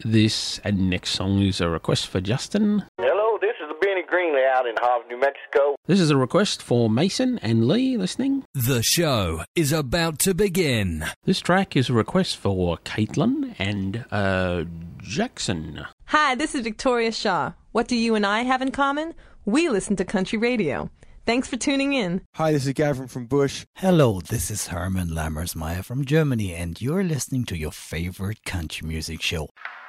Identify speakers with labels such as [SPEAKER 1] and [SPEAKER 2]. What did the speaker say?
[SPEAKER 1] This and next song is a request for Justin.
[SPEAKER 2] Hello, this is Benny Greenley out in Hobbs, New Mexico.
[SPEAKER 1] This is a request for Mason and Lee listening.
[SPEAKER 3] The show is about to begin.
[SPEAKER 1] This track is a request for Caitlin and Jackson.
[SPEAKER 4] Hi, this is Victoria Shaw. What do you and I have in common? We listen to country radio. Thanks for tuning in.
[SPEAKER 5] Hi, this is Gavin from Bush.
[SPEAKER 6] Hello, this is Herman Lammersmeyer from Germany, and you're listening to your favorite country music show.